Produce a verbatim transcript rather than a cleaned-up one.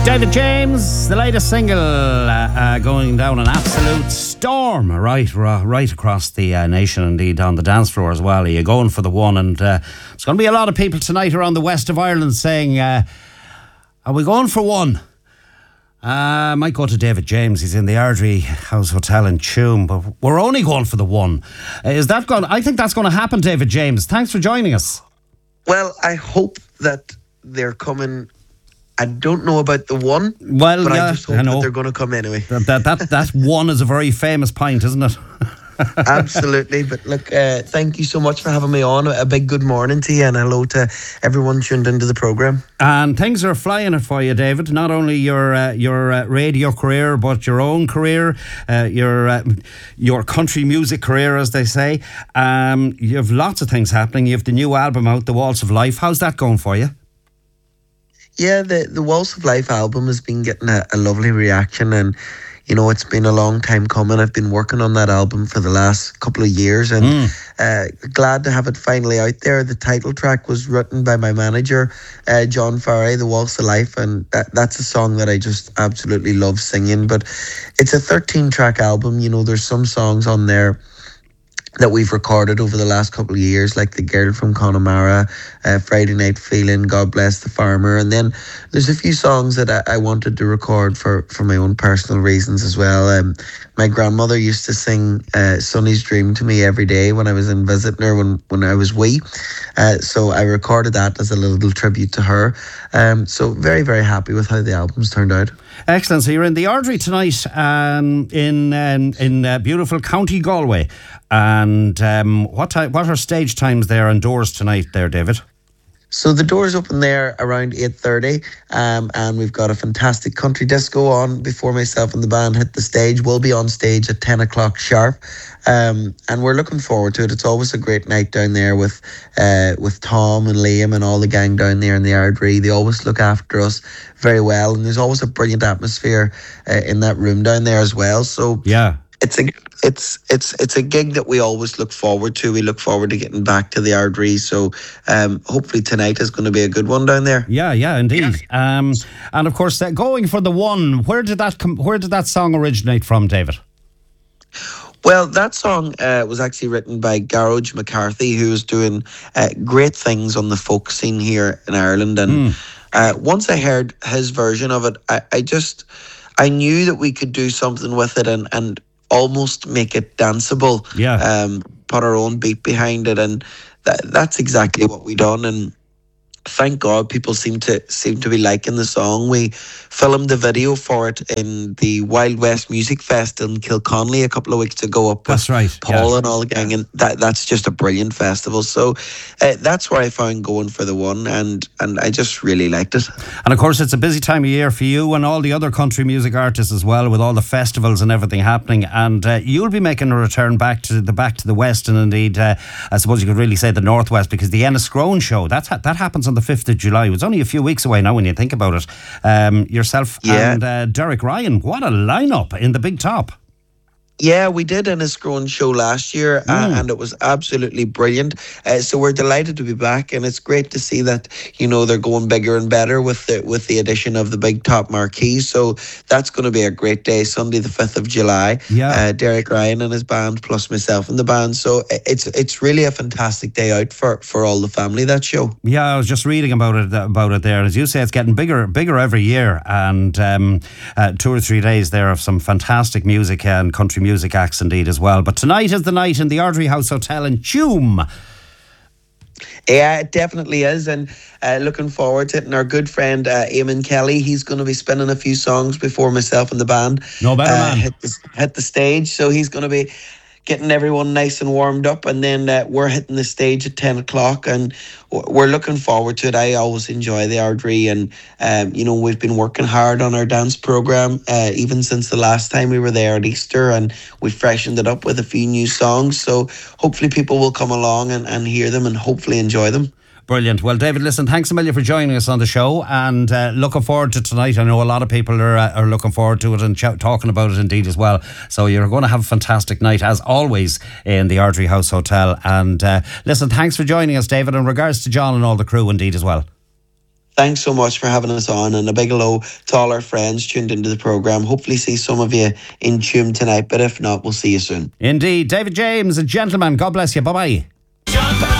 David James, the latest single, uh, uh, going down an absolute storm right right across the uh, nation, indeed on the dance floor as well. Are you going for the one? And uh, there's going to be a lot of people tonight around the west of Ireland saying, uh, are we going for one? I uh, might go to David James. He's in the Ardrey House Hotel in Tuam, but we're only going for the one. Uh, is that going? I think that's going to happen, David James. Thanks for joining us. Well, I hope that they're coming. I don't know about the one, well, but yeah, I just hope I know. that they're going to come anyway. That, that, that, that one is a very famous pint, isn't it? Absolutely. But look, uh, thank you so much for having me on. A big good morning to you, and hello to everyone tuned into the programme. And things are flying it for you, David. Not only your uh, your uh, radio career, but your own career, uh, your uh, your country music career, as they say. Um, you have lots of things happening. You have the new album out, The Waltz of Life. How's that going for you? Yeah, the, the Waltz of Life album has been getting a, a lovely reaction, and you know, it's been a long time coming. I've been working on that album for the last couple of years, and mm. uh, glad to have it finally out there. The title track was written by my manager, uh, John Farray, The Waltz of Life, and that, that's a song that I just absolutely love singing. But it's a thirteen track album. You know, there's some songs on there that we've recorded over the last couple of years, like The Girl from Connemara, uh, Friday Night Feeling, God Bless the Farmer. And then there's a few songs that I, I wanted to record for, for my own personal reasons as well. Um, my grandmother used to sing uh, Sonny's Dream to me every day when I was in visiting her when, when I was wee. Uh, so I recorded that as a little tribute to her. Um, so very, very happy with how the album's turned out. Excellent. So you're in the Ardrey tonight um, in um, in uh, beautiful County Galway. And um, what ti- what are stage times there and doors tonight there, David? So the doors open there around eight thirty, um, and we've got a fantastic country disco on before myself and the band hit the stage. We'll be on stage at ten o'clock sharp, um, and we're looking forward to it. It's always a great night down there with uh, with Tom and Liam and all the gang down there in the Ardrey. They always look after us very well, and there's always a brilliant atmosphere uh, in that room down there as well. So yeah. It's a it's it's it's a gig that we always look forward to. We look forward to getting back to the Ardrey. So um, hopefully tonight is going to be a good one down there. Yeah, yeah, indeed. Yeah. Um, and of course, uh, going for the one. Where did that com- Where did that song originate from, David? Well, that song uh, was actually written by Garage McCarthy, who is doing uh, great things on the folk scene here in Ireland. And mm. uh, once I heard his version of it, I, I just I knew that we could do something with it, and and. almost make it danceable. Yeah. Um, put our own beat behind it, and that that's exactly what we done. And thank God people seem to seem to be liking the song. We filmed the video for it in the Wild West Music Fest in Kilconnelly a couple of weeks ago up that's with right. Paul yeah. and all the gang, and that that's just a brilliant festival. So uh, that's where I found going for the one, and and I just really liked it. And of course, it's a busy time of year for you and all the other country music artists as well, with all the festivals and everything happening. And uh, you'll be making a return back to the back to the west, and indeed, uh, I suppose you could really say the northwest, because the Enniscrone show that's that happens on the fifth of July. It's only a few weeks away now when you think about it. Um, yourself yeah. and uh, Derek Ryan, what a lineup in the Big Top. Yeah, we did an Enniscrone show last year, mm. uh, and it was absolutely brilliant. Uh, so we're delighted to be back, and it's great to see that, you know, they're going bigger and better with the with the addition of the Big Top marquee. So that's going to be a great day, Sunday the fifth of July. Yeah, uh, Derek Ryan and his band, plus myself and the band. So it's it's really a fantastic day out for, for all the family, that show. Yeah, I was just reading about it about it there. As you say, it's getting bigger bigger every year, and um, uh, two or three days there of some fantastic music and country music. music acts indeed as well. But tonight is the night in the Ardrey House Hotel in Tuam. Yeah, it definitely is, and uh, looking forward to it. And our good friend uh, Eamon Kelly, he's going to be spinning a few songs before myself and the band no better uh, man. hit, the, hit the stage. So he's going to be getting everyone nice and warmed up, and then uh, we're hitting the stage at ten o'clock, and we're looking forward to it. I always enjoy the Ardrey, and um, you know, we've been working hard on our dance program uh, even since the last time we were there at Easter, and we freshened it up with a few new songs. So hopefully people will come along and, and hear them and hopefully enjoy them. Brilliant. Well, David, listen, thanks a million for joining us on the show, and uh, looking forward to tonight. I know a lot of people are uh, are looking forward to it and ch- talking about it indeed as well. So you're going to have a fantastic night, as always, in the Ardrey House Hotel. And uh, listen, thanks for joining us, David, in regards to John and all the crew indeed as well. Thanks so much for having us on, and a big hello to all our friends tuned into the programme. Hopefully see some of you in tune tonight, but if not, we'll see you soon. Indeed. David James, a gentleman. God bless you. Bye-bye.